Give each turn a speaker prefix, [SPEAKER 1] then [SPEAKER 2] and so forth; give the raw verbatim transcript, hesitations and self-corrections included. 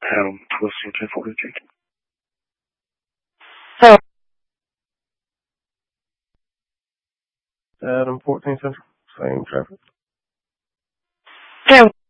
[SPEAKER 1] Adam Twister ten forty-two. Adam fourteen Central. Same traffic.
[SPEAKER 2] Yeah.